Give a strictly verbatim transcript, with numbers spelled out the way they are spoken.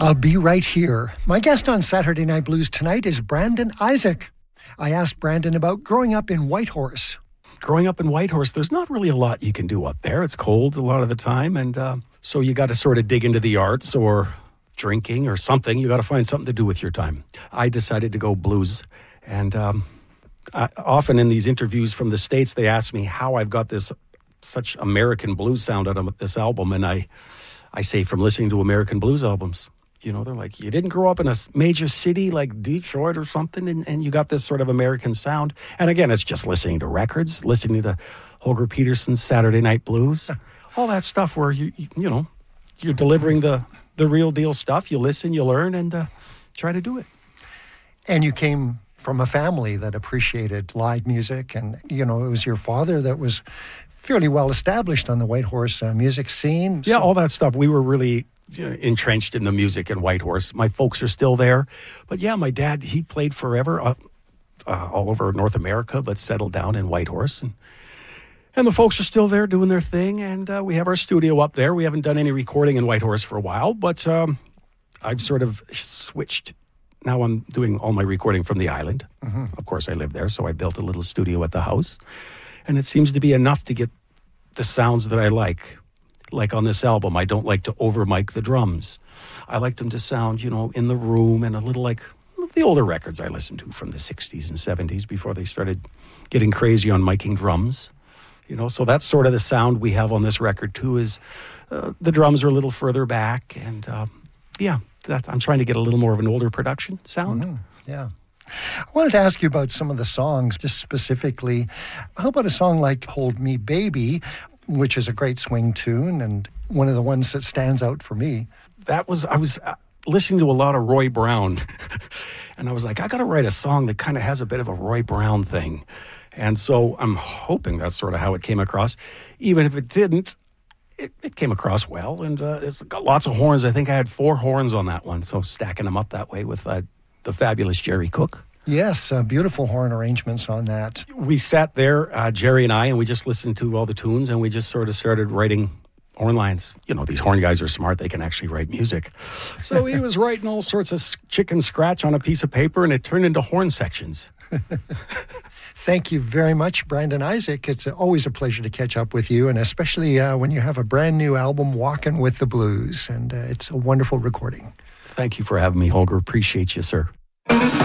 I'll be right here. My guest on Saturday Night Blues tonight is Brandon Isaac. I asked Brandon about growing up in Whitehorse. Growing up in Whitehorse, there's not really a lot you can do up there. It's cold a lot of the time, and uh, so you got to sort of dig into the arts or drinking or something. You got to find something to do with your time. I decided to go blues, and um, I, often in these interviews from the States, they ask me how I've got this such American blues sound out of this album, and I, I say from listening to American blues albums. You know, they're like, you didn't grow up in a major city like Detroit or something, and, and you got this sort of American sound. And again, it's just listening to records, listening to Holger Peterson's Saturday Night Blues, all that stuff where, you you, you know, you're delivering the, the real deal stuff. You listen, you learn, and uh, try to do it. And you came from a family that appreciated live music, and, you know, it was your father that was fairly well established on the Whitehorse uh, music scene. Yeah, so all that stuff. We were really you know, entrenched in the music in Whitehorse. My folks are still there. But yeah, my dad, he played forever uh, uh, all over North America, but settled down in Whitehorse. And, and the folks are still there doing their thing. And uh, we have our studio up there. We haven't done any recording in Whitehorse for a while, but um, I've sort of switched. Now I'm doing all my recording from the island. Mm-hmm. Of course, I live there, so I built a little studio at the house. And it seems to be enough to get the sounds that I like. Like on this album, I don't like to over mic the drums. I like them to sound, you know, in the room and a little like the older records I listened to from the sixties and seventies before they started getting crazy on miking drums. You know, so that's sort of the sound we have on this record too, is uh, the drums are a little further back. And uh, yeah, that, I'm trying to get a little more of an older production sound. Mm-hmm. Yeah. I wanted to ask you about some of the songs, just specifically. How about a song like Hold Me Baby, which is a great swing tune and one of the ones that stands out for me? That was, I was listening to a lot of Roy Brown, and I was like, I got to write a song that kind of has a bit of a Roy Brown thing. And so I'm hoping that's sort of how it came across. Even if it didn't, it, it came across well, and uh, it's got lots of horns. I think I had four horns on that one, so stacking them up that way with uh, the fabulous Jerry Cook. Yes, uh, beautiful horn arrangements on that. We sat there, uh, Jerry and I, and we just listened to all the tunes, and we just sort of started writing horn lines. You know, these horn guys are smart. They can actually write music. So he was writing all sorts of chicken scratch on a piece of paper, and it turned into horn sections. Thank you very much, Brandon Isaac. It's always a pleasure to catch up with you, and especially uh, when you have a brand new album, Walking with the Blues, and uh, it's a wonderful recording. Thank you for having me, Holger. Appreciate you, sir.